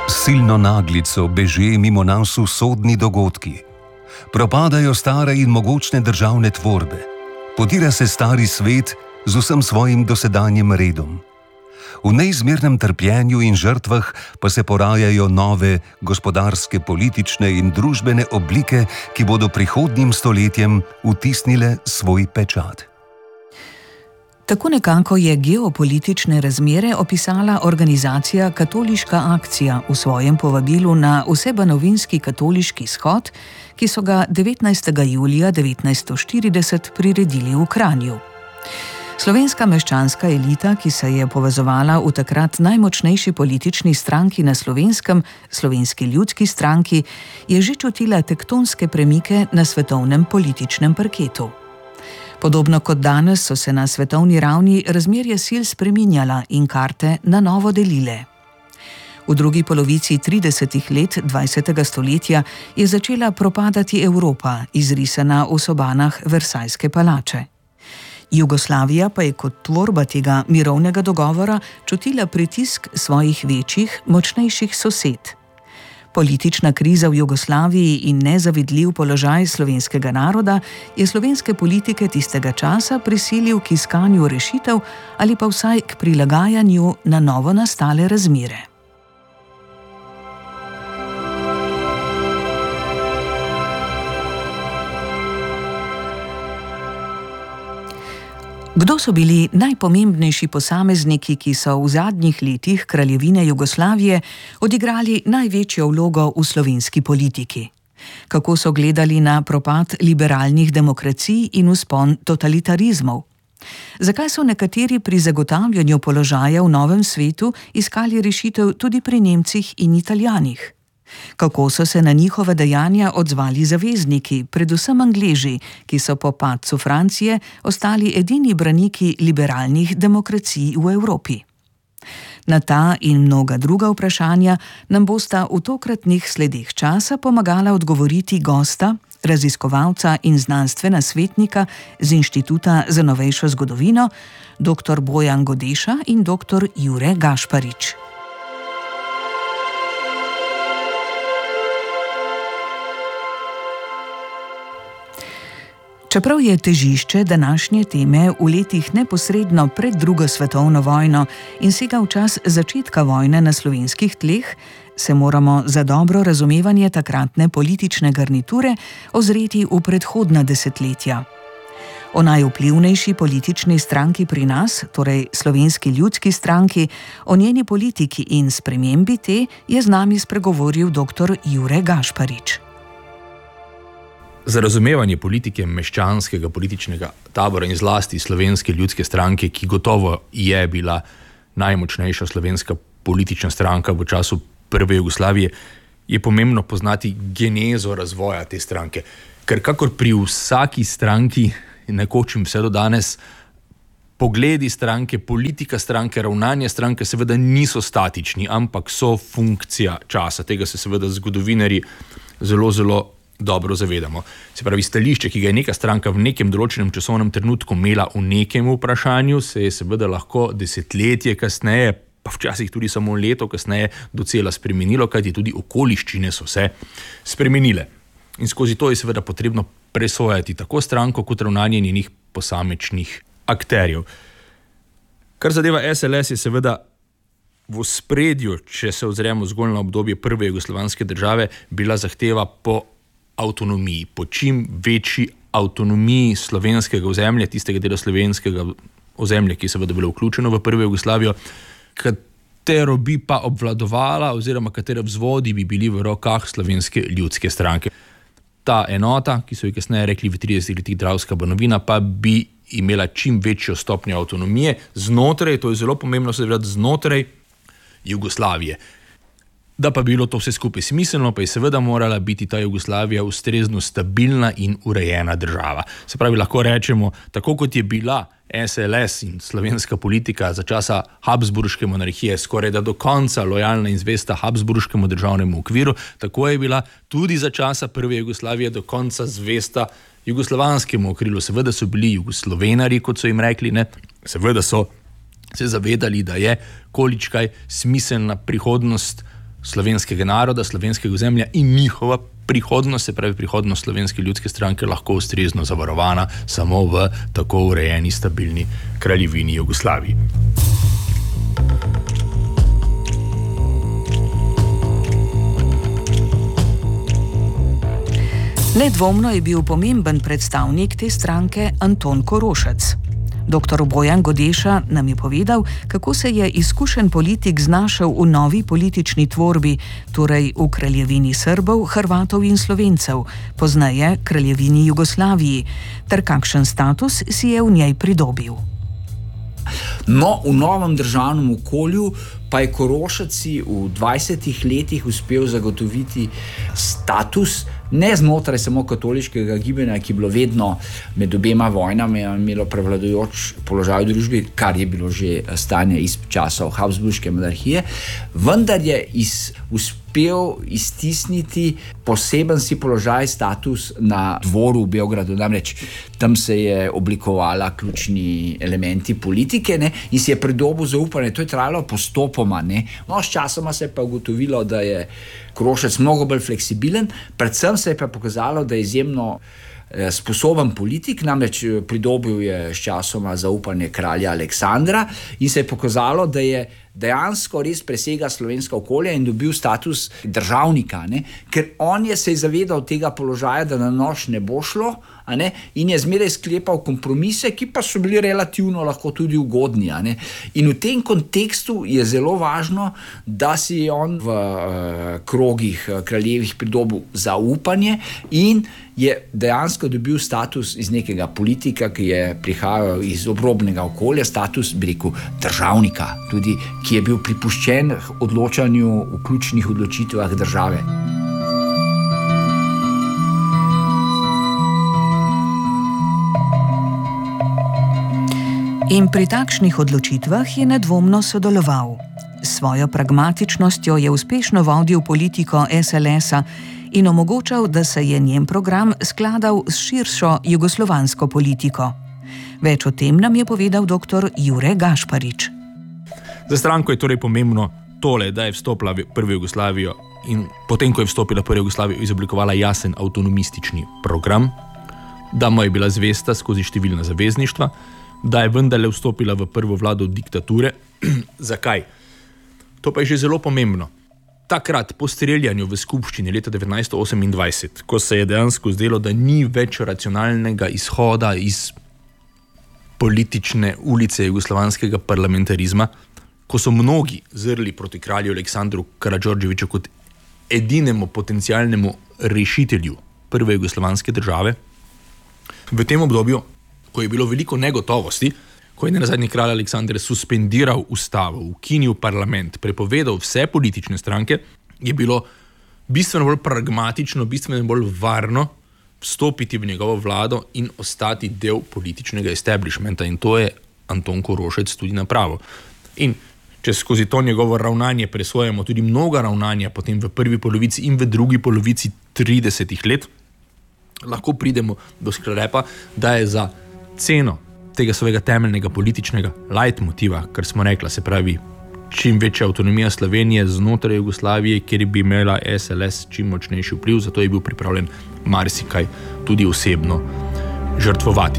Silno naglico beže mimo nas usodni dogodki. Propadajo stare in mogočne državne tvorbe. Podira se stari svet z vsem svojim dosedanjim redom. V neizmernem trpljenju in žrtvah pa se porajajo nove gospodarske, politične in družbene oblike, ki bodo prihodnjim stoletjem vtisnile svoj pečat. Tako nekako je geopolitične razmere opisala organizacija Katoliška akcija v svojem povabilu na vsebanovinski katoliški shod, ki so ga 19. julija 1940 priredili v Kranju. Slovenska meščanska elita, ki se je povezovala v takrat najmočnejši politični stranki na Slovenskem, Slovenski ljudski stranki, je že čutila tektonske premike na svetovnem političnem parketu. Podobno kot danes so se na svetovni ravni razmerje sil spreminjala in karte na novo delile. V drugi polovici 30. let 20. stoletja je začela propadati Evropa, izrisana v sobanah Versajske palače. Jugoslavija pa je kot tvorba tega mirovnega dogovora čutila pritisk svojih večjih, močnejših sosed. Politična kriza v Jugoslaviji in nezavidljiv položaj slovenskega naroda je slovenske politike tistega časa prisilil k iskanju rešitev ali pa vsaj k prilagajanju na novo nastale razmere. Kdo so bili najpomembnejši posamezniki, ki so v zadnjih letih kraljevine Jugoslavije odigrali največjo vlogo v slovenski politiki? Kako so gledali na propad liberalnih demokracij in vzpon totalitarizmov? Zakaj so nekateri pri zagotavljanju položaja v novem svetu iskali rešitev tudi pri Nemcih in Italijanih? Kako so se na njihove dejanja odzvali zavezniki, predvsem Angleži, ki so po padcu Francije ostali edini braniki liberalnih demokracij v Evropi? Na ta in mnoga druga vprašanja nam bosta v tokratnih sledeh časa pomagala odgovoriti gosta, raziskovalca in znanstvena svetnika z Inštituta za novejšo zgodovino, dr. Bojan Godeša in dr. Jure Gašparič. Čeprav je težišče današnje teme v letih neposredno pred drugo svetovno vojno in sega v čas začetka vojne na slovenskih tleh, se moramo za dobro razumevanje takratne politične garniture ozreti v predhodna desetletja. O najvplivnejši politični stranki pri nas, torej Slovenski ljudski stranki, o njeni politiki in spremembi te je z nami spregovoril dr. Jure Gašparič. Za razumevanje politike meščanskega političnega tabora in zlasti Slovenske ljudske stranke, ki gotovo je bila najmočnejša slovenska politična stranka v času prve Jugoslavije, je pomembno poznati genezo razvoja te stranke. Ker kakor pri vsaki stranki, nekoč in vse do danes, pogledi stranke, politika stranke, ravnanje stranke seveda niso statični, ampak so funkcija časa. Tega se seveda zgodovinarji zelo dobro zavedamo. Se pravi, stališče, ki ga je neka stranka v nekem določenem časovnem trenutku imela v nekem vprašanju, se je seveda lahko desetletje kasneje, pa včasih tudi samo leto kasneje, docela spremenilo, kajti tudi okoliščine so se spremenile. In skozi to je seveda potrebno presojati tako stranko kot ravnanje njenih posamečnih akterjev. Kar zadeva SLS, je seveda v ospredju, če se ozremo zgolj na obdobje prve jugoslovanske države, bila zahteva po avtonomiji, po čim večji avtonomiji slovenskega ozemlja, tistega dela slovenskega ozemlja, ki je seveda bilo vključeno v prvo Jugoslavijo, katero bi pa obvladovala oziroma katere vzvodi bi bili v rokah Slovenske ljudske stranke. Ta enota, ki so jo kasneje rekli v 30 letih Dravska Banovina, pa bi imela čim večjo stopnjo avtonomije znotraj, to je zelo pomembno se vedeti, znotraj Jugoslavije. Da pa bilo to vse skupaj smiselno, pa je seveda morala biti ta Jugoslavija ustrezno stabilna in urejena država. Se pravi, lahko rečemo, tako kot je bila SLS in slovenska politika za časa Habsburške monarhije skoraj da do konca lojalna in zvesta Habsburškemu državnemu okviru, tako je bila tudi za časa prve Jugoslavije do konca zvesta jugoslovanskemu okrilu. Seveda so bili jugoslovenari, kot so jim rekli, ne? Seveda so se zavedali, da je količkaj smiselna prihodnost slovenskega naroda, slovenskega ozemlja in njihova prihodnost, se pravi prihodnost Slovenske ljudske stranke, lahko ustrezno zavarovana samo v tako urejeni, stabilni kraljevini Jugoslaviji. Nedvomno je bil pomemben predstavnik te stranke Anton Korošec. Dr. Bojan Godeša nam je povedal, kako se je izkušen politik znašel v novi politični tvorbi, torej v kraljevini Srbov, Hrvatov in Slovencev, pozneje kraljevini Jugoslaviji, ter kakšen status si je v njej pridobil. No, v novem državnem okolju pa je Korošec v 20 letih uspel zagotoviti status ne znotraj samo katoliškega gibanja, ki je bilo vedno med obema vojnami imelo prevladujoč položaj v družbi, kar je bilo že stanje iz časov Habsburške monarhije, vendar je uspel iztisniti poseben si položaj, status na dvoru v Beogradu. Namreč tam se je oblikovala ključni elementi politike, ne, in si je pridobil zaupanje. To je trajalo postopoma. Ne. No, s časoma se je pa ugotovilo, da je Korošec mnogo bolj fleksibilen, predvsem se je pa pokazalo, da je izjemno sposoben politik, namreč pridobil je s časoma zaupanje kralja Aleksandra in se je pokazalo, da je dejansko res presega slovenska okolja in dobil status državnika, ne? Ker on se je zavedal tega položaja, da na nož ne bo šlo, in je zmeraj sklepal kompromise, ki pa so bili relativno lahko tudi ugodni. In v tem kontekstu je zelo važno, da si je on v krogih kraljevih pridobil zaupanje in je dejansko dobil status iz nekega politika, ki je prihajal iz obrobnega okolja, status, bi rekel, državnika, tudi, ki je bil pripuščen odločanju v ključnih odločitvah države. In pri takšnih odločitvah je nedvomno sodeloval. S svojo pragmatičnostjo je uspešno vodil politiko SLS-a in omogočal, da se je njen program skladal s širšo jugoslovansko politiko. Več o tem nam je povedal dr. Jure Gašparič. Za stranko je torej pomembno tole, da je vstopila v prvo Jugoslavijo in potem, ko je vstopila v prvo Jugoslavijo, izoblikovala jasen avtonomistični program, da mu je bila zvesta skozi številna zavezništva, da je vendarle vstopila v prvo vlado diktature. Zakaj? To pa je že zelo pomembno. Takrat, po streljanju v skupščini leta 1928, ko se je dejansko zdelo, da ni več racionalnega izhoda iz politične ulice jugoslovanskega parlamentarizma, ko so mnogi zrli proti kralju Aleksandru Karađorđeviću kot edinemu potencialnemu rešitelju prve jugoslovanske države, v tem obdobju, ko je bilo veliko negotovosti, ko je nazadnje kralj Aleksander suspendiral ustavo, ukinil parlament, prepovedal vse politične stranke, je bilo bistveno bolj pragmatično, bistveno bolj varno vstopiti v njegovo vlado in ostati del političnega establishmenta. In to je Anton Korošec tudi napravil. In če skozi to njegovo ravnanje presojamo tudi mnoga ravnanja potem v prvi polovici in v drugi polovici 30 let, lahko pridemo do sklepa, da je za ceno tega svojega temeljnega političnega leitmotiva, kar smo rekla, se pravi čim večja avtonomija Slovenije znotraj Jugoslavije, kjer bi imela SLS čim močnejši vpliv, zato je bil pripravljen marsikaj tudi osebno žrtvovati.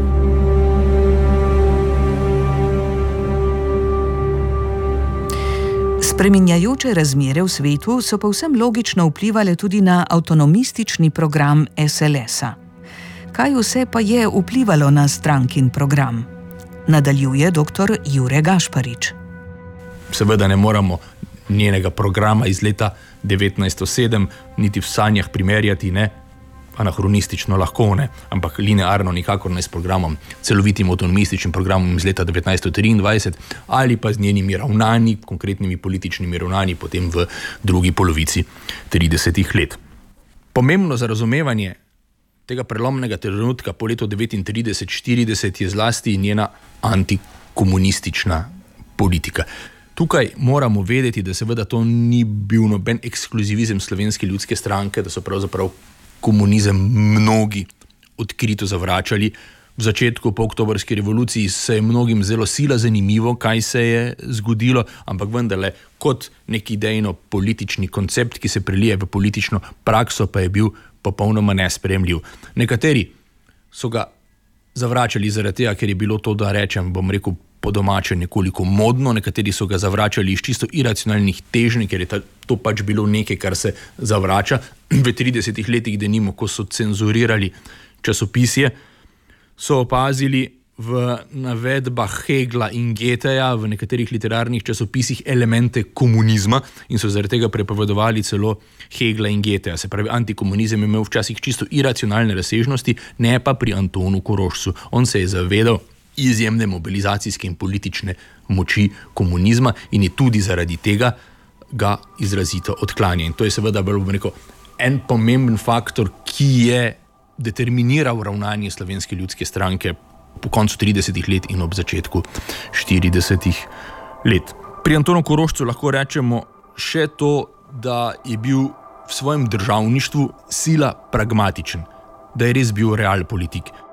Spreminjajoče razmere v svetu so povsem logično vplivale tudi na avtonomistični program SLS-a. Kaj vse pa je vplivalo na strankin program? Nadaljuje dr. Jure Gašparič. Seveda ne moramo njenega programa iz leta 1907 niti v sanjah primerjati, ne, anahronistično lahko, ne, ampak linearno nikakor ne s programom, celovitim avtonomističnim programom iz leta 1923 ali pa z njenimi ravnanji, konkretnimi političnimi ravnanji potem v drugi polovici 30 let. Pomembno za razumevanje tega prelomnega trenutka po letu 1939-40 je zlasti njena antikomunistična politika. Tukaj moramo vedeti, da seveda to ni bil noben ekskluzivizem Slovenske ljudske stranke, da so pravzaprav komunizem mnogi odkrito zavračali. v začetku po oktobrski revoluciji se je mnogim zelo sila zanimivo, kaj se je zgodilo, ampak vendarle kot nek idejno-politični koncept, ki se prelije v politično prakso, pa je bil popolnoma nesprejemljiv. Nekateri so ga zavračali zaradi tega, ker je bilo to, da rečem, bom rekel, po domače nekoliko modno, nekateri so ga zavračali iz čisto iracionalnih težnj, ker je to pač bilo nekaj, kar se zavrača. V 30 letih, denimo, ko so cenzurirali časopisje, so opazili v navedbah Hegla in Goetheja v nekaterih literarnih časopisih elemente komunizma in so zaradi tega prepovedovali celo Hegla in Goetheja. Se pravi, antikomunizem je imel včasih čisto iracionalne razsežnosti, ne pa pri Antonu Korošcu. On se je zavedal izjemne mobilizacijske in politične moči komunizma in je tudi zaradi tega ga izrazito odklanja. In to je seveda bolj, bom rekel, en pomemben faktor, ki je determiniral ravnanje Slovenske ljudske stranke po koncu 30 let in ob začetku 40 let. Pri Antonu Korošcu lahko rečemo še to, da je bil v svojem državništvu sila pragmatičen, da je res bil realpolitik.